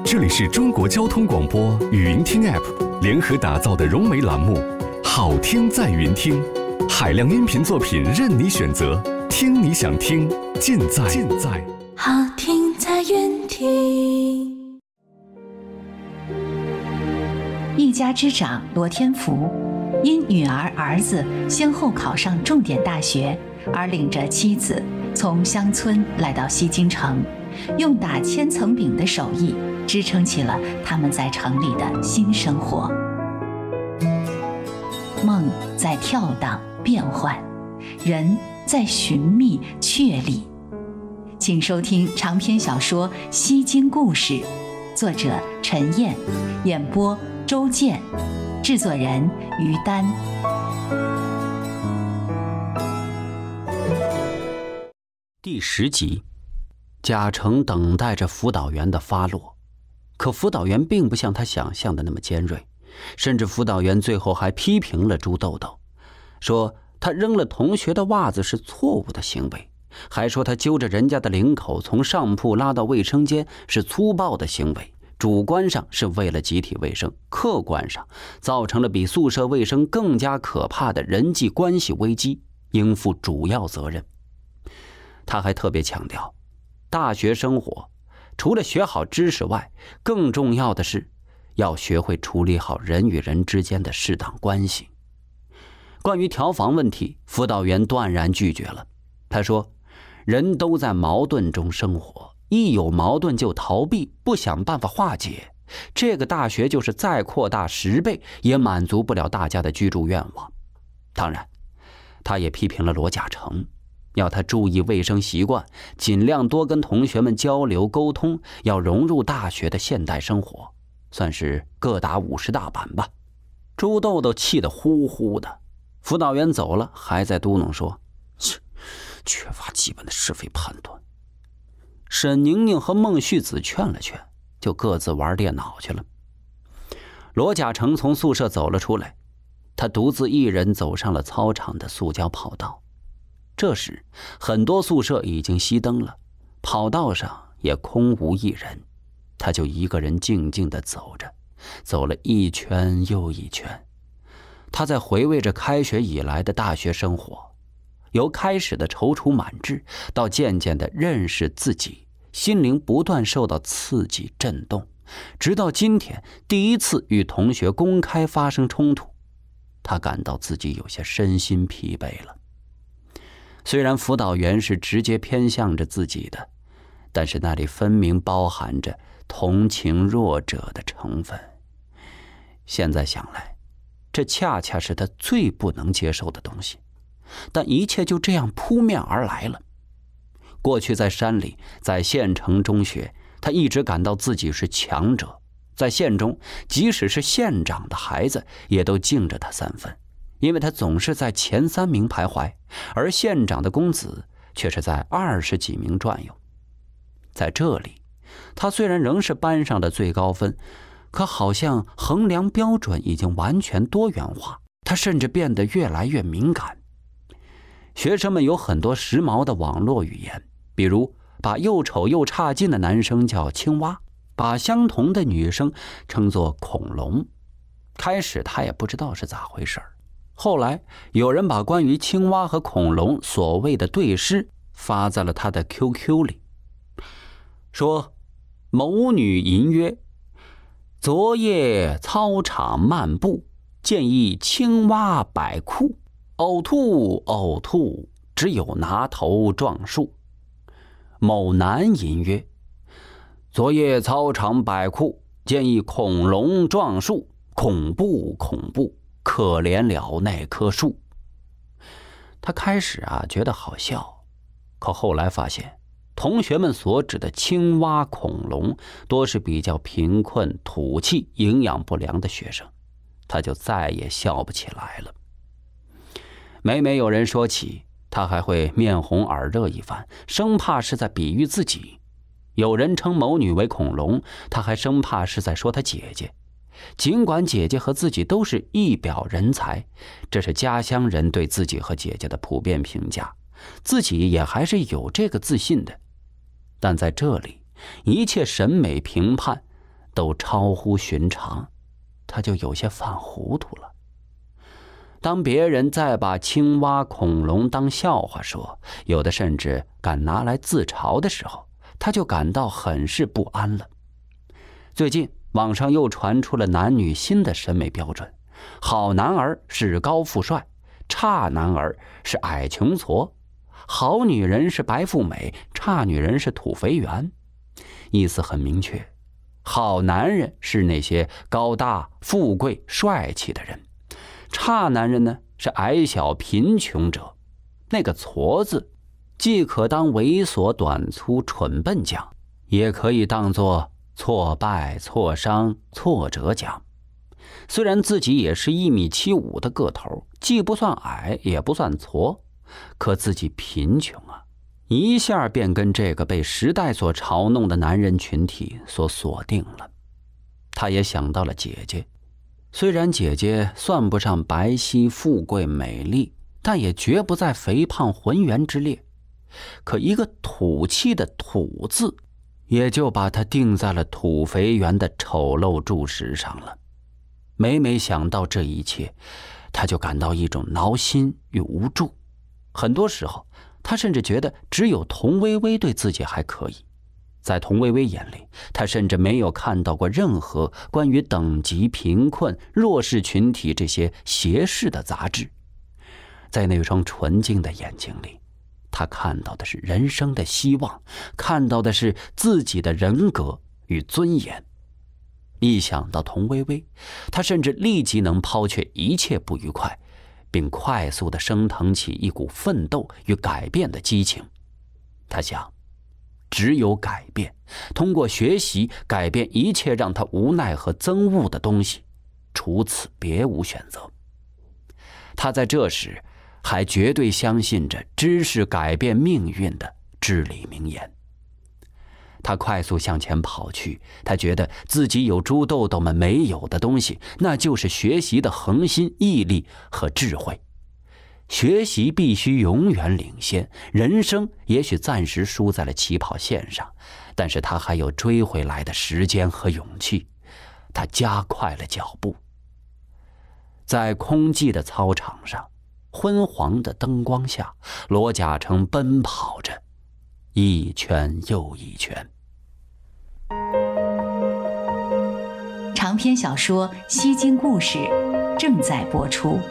这里是中国交通广播语音听 App 联合打造的融媒栏目，好听在云听，海量音频作品任你选择，听你想听，尽在好听在云听。 一家之长罗天福，因女儿儿子先后考上重点大学，而领着妻子从乡村来到西京城，用打千层饼的手艺支撑起了他们在城里的新生活。梦在跳荡变幻，人在寻觅确立。请收听长篇小说《西京故事》，作者陈燕，演播周健，制作人于丹。 第10集，贾成等待着辅导员的发落，可辅导员并不像他想象的那么尖锐，甚至辅导员最后还批评了朱豆豆，说他扔了同学的袜子是错误的行为，还说他揪着人家的领口从上铺拉到卫生间是粗暴的行为，主观上是为了集体卫生，客观上造成了比宿舍卫生更加可怕的人际关系危机，应负主要责任。他还特别强调，大学生活除了学好知识外，更重要的是要学会处理好人与人之间的适当关系。关于调房问题，辅导员断然拒绝了。他说，人都在矛盾中生活，一有矛盾就逃避，不想办法化解，这个大学就是再扩大10倍也满足不了大家的居住愿望。当然，他也批评了罗甲成，要他注意卫生习惯，尽量多跟同学们交流沟通，要融入大学的现代生活，算是各打50大板吧。朱豆豆气得呼呼的，辅导员走了，还在嘟囔说，缺乏基本的是非判断。沈宁宁和孟旭子劝了劝，就各自玩电脑去了。罗甲成从宿舍走了出来，他独自一人走上了操场的塑胶跑道。这时很多宿舍已经熄灯了，跑道上也空无一人，他就一个人静静地走着，走了一圈又一圈。他在回味着开学以来的大学生活，由开始的踌躇满志，到渐渐地认识自己，心灵不断受到刺激震动，直到今天第一次与同学公开发生冲突，他感到自己有些身心疲惫了。虽然辅导员是直接偏向着自己的，但是那里分明包含着同情弱者的成分。现在想来，这恰恰是他最不能接受的东西，但一切就这样扑面而来了。过去在山里，在县城中学，他一直感到自己是强者，在县中，即使是县长的孩子也都敬着他3分，因为他总是在前3名徘徊，而县长的公子却是在20几名转悠。在这里，他虽然仍是班上的最高分，可好像衡量标准已经完全多元化，他甚至变得越来越敏感。学生们有很多时髦的网络语言，比如把又丑又差劲的男生叫青蛙，把相同的女生称作恐龙。开始他也不知道是咋回事，后来有人把关于青蛙和恐龙所谓的对诗发在了他的 QQ 里，说某女吟曰，昨夜操场漫步，见一青蛙摆酷，呕吐呕吐，只有拿头撞树。某男吟曰，昨夜操场摆酷，见一恐龙撞树，恐怖恐怖，可怜了那棵树。他开始觉得好笑，可后来发现同学们所指的青蛙恐龙多是比较贫困土气营养不良的学生，他就再也笑不起来了。每每有人说起，他还会面红耳热一番，生怕是在比喻自己。有人称某女为恐龙，他还生怕是在说他姐姐。尽管姐姐和自己都是一表人才，这是家乡人对自己和姐姐的普遍评价，自己也还是有这个自信的。但在这里，一切审美评判都超乎寻常，他就有些犯糊涂了。当别人再把青蛙、恐龙当笑话说，有的甚至敢拿来自嘲的时候，他就感到很是不安了。最近网上又传出了男女新的审美标准，好男儿是高富帅，差男儿是矮穷矬，好女人是白富美，差女人是土肥圆。意思很明确，好男人是那些高大、富贵、帅气的人，差男人呢是矮小、贫穷者。那个矬字既可当猥琐、短粗、蠢笨讲，也可以当作挫败、挫伤、挫折讲。虽然自己也是1.75米的个头，既不算矮也不算矬，可自己贫穷啊，一下便跟这个被时代所嘲弄的男人群体所锁定了。他也想到了姐姐，虽然姐姐算不上白皙、富贵、美丽，但也绝不在肥胖浑圆之列。可一个土气的土字，也就把他定在了土肥圆的丑陋柱石上了。每每想到这一切，他就感到一种挠心与无助。很多时候他甚至觉得只有童薇薇对自己还可以。在童薇薇眼里，他甚至没有看到过任何关于等级、贫困、弱势群体这些斜视的杂志。在那双纯净的眼睛里，他看到的是人生的希望，看到的是自己的人格与尊严。一想到童薇薇，他甚至立即能抛却一切不愉快，并快速地升腾起一股奋斗与改变的激情。他想，只有改变，通过学习改变一切让他无奈和憎恶的东西，除此别无选择。他在这时还绝对相信着知识改变命运的至理名言。他快速向前跑去，他觉得自己有猪豆豆们没有的东西，那就是学习的恒心、毅力和智慧。学习必须永远领先，人生也许暂时输在了起跑线上，但是他还有追回来的时间和勇气。他加快了脚步，在空寂的操场上，昏黄的灯光下，罗贾成奔跑着，一圈又一圈。 长篇小说《西京故事》正在播出。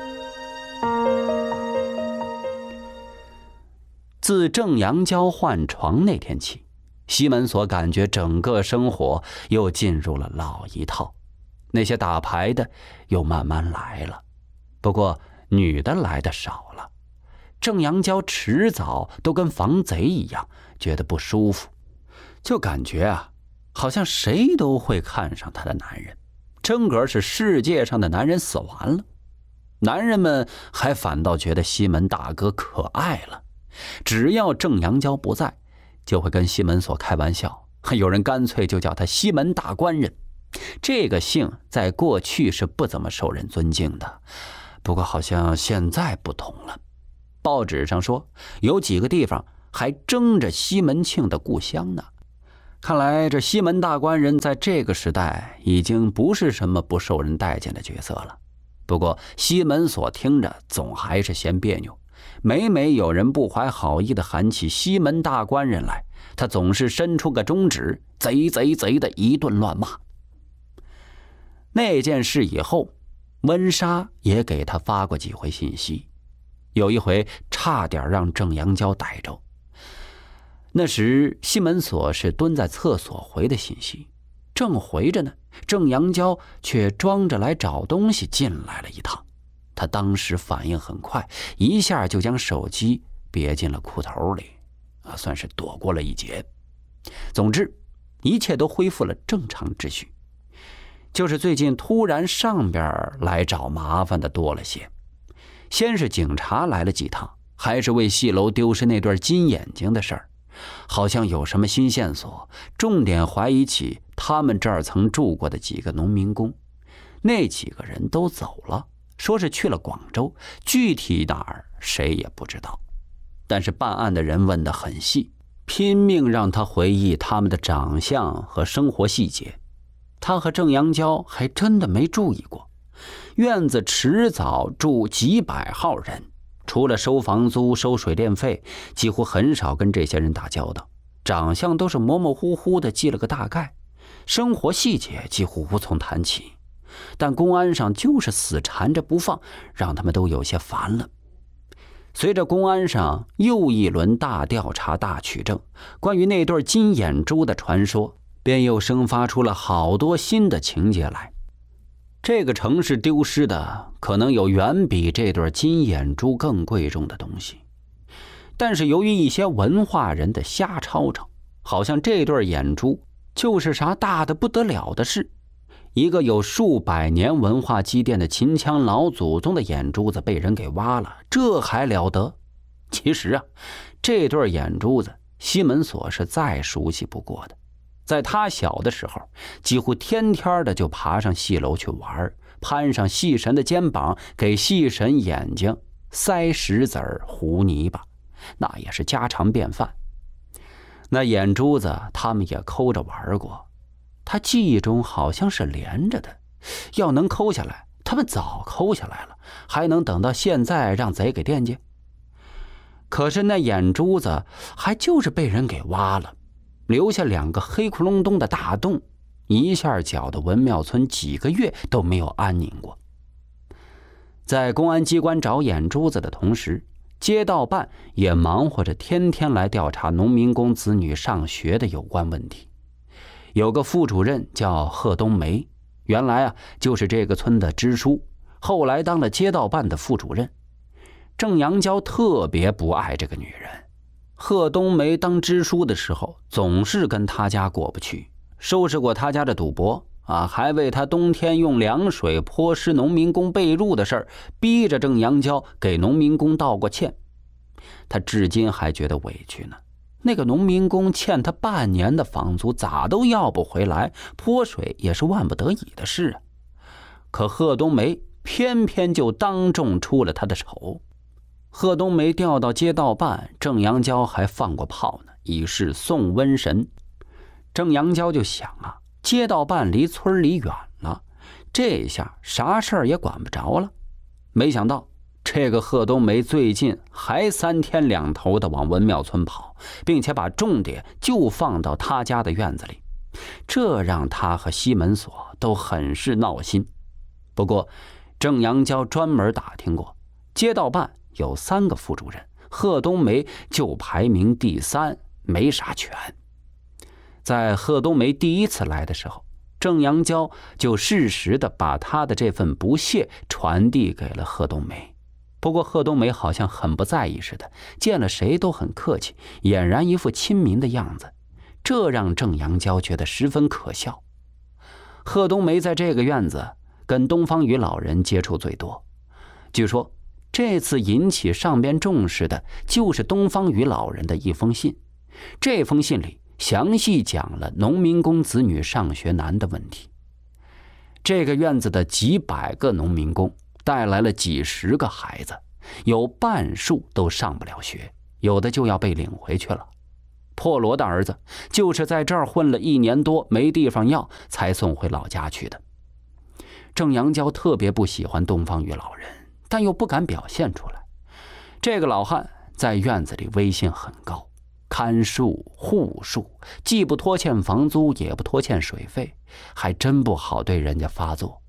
自正阳交换床那天起，西门所感觉整个生活又进入了老一套。那些打牌的又慢慢来了，不过女的来的少了。郑阳娇迟早都跟防贼一样，觉得不舒服，就感觉啊，好像谁都会看上她的男人，真格是世界上的男人死完了。男人们还反倒觉得西门大哥可爱了，只要郑阳娇不在，就会跟西门所开玩笑，有人干脆就叫他西门大官人。这个姓在过去是不怎么受人尊敬的，不过好像现在不同了。报纸上说有几个地方还争着西门庆的故乡呢。看来这西门大官人在这个时代已经不是什么不受人待见的角色了。不过西门所听着总还是嫌别扭，每每有人不怀好意地喊起西门大官人来，他总是伸出个中指，贼贼贼的一顿乱骂。那件事以后，温莎也给他发过几回信息，有一回差点让郑阳娇逮着。那时西门所是蹲在厕所回的信息，正回着呢，郑阳娇却装着来找东西进来了一趟。他当时反应很快，一下就将手机别进了裤头里，算是躲过了一劫。总之一切都恢复了正常秩序，就是最近突然上边来找麻烦的多了些。先是警察来了几趟，还是为戏楼丢失那对金眼睛的事儿，好像有什么新线索，重点怀疑起他们这儿曾住过的几个农民工。那几个人都走了，说是去了广州，具体哪儿谁也不知道。但是办案的人问得很细，拼命让他回忆他们的长相和生活细节。 他和郑阳娇还真的没注意过，院子迟早住几百号人，除了收房租、收水电费，几乎很少跟这些人打交道，长相都是模模糊糊的记了个大概，生活细节几乎无从谈起。但公安上就是死缠着不放，让他们都有些烦了。随着公安上又一轮大调查、大取证，关于那对金眼珠的传说便又生发出了好多新的情节来。这个城市丢失的可能有远比这对金眼珠更贵重的东西，但是由于一些文化人的瞎吵吵，好像这对眼珠就是啥大的不得了的事。一个有数百年文化积淀的秦腔老祖宗的眼珠子被人给挖了，这还了得？其实啊，这对眼珠子西门锁是再熟悉不过的。在他小的时候，几乎天天的就爬上戏楼去玩，攀上戏神的肩膀，给戏神眼睛塞石子儿、糊泥巴，那也是家常便饭。那眼珠子他们也抠着玩过，他记忆中好像是连着的，要能抠下来，他们早抠下来了，还能等到现在让贼给惦记？可是那眼珠子还就是被人给挖了，留下2个黑窟窿洞的大洞，一下搅得文庙村几个月都没有安宁过。在公安机关找眼珠子的同时，街道办也忙活着天天来调查农民工子女上学的有关问题。有个副主任叫贺冬梅，原来就是这个村的支书，后来当了街道办的副主任。郑阳娇特别不爱这个女人。贺冬梅当支书的时候，总是跟他家过不去，收拾过他家的赌博还为他冬天用凉水泼湿农民工被褥的事儿，逼着郑阳娇给农民工道过歉。他至今还觉得委屈呢。那个农民工欠他半年的房租，咋都要不回来，泼水也是万不得已的事可贺冬梅偏偏就当众出了他的丑。贺冬梅调到街道办，郑阳娇还放过炮呢，以示送瘟神。郑阳娇就想街道办离村里远了，这下啥事儿也管不着了。没想到这个贺冬梅最近还3天2头的往文庙村跑，并且把重点就放到他家的院子里，这让他和西门锁都很是闹心。不过郑阳娇专门打听过，街道办有3个副主任，贺冬梅就排名第3，没啥权。在贺冬梅第一次来的时候，郑阳娇就适时地把他的这份不屑传递给了贺冬梅。不过贺冬梅好像很不在意似的，见了谁都很客气，俨然一副亲民的样子，这让郑阳娇觉得十分可笑。贺冬梅在这个院子跟东方雨老人接触最多，据说这次引起上边重视的就是东方雨老人的一封信。这封信里详细讲了农民工子女上学难的问题。这个院子的几百个农民工带来了几十个孩子，有半数都上不了学，有的就要被领回去了。破罗的儿子就是在这儿混了1年多，没地方要，才送回老家去的。郑阳娇特别不喜欢东方雨老人，但又不敢表现出来。这个老汉在院子里威信很高，看树护树，既不拖欠房租，也不拖欠水费，还真不好对人家发作。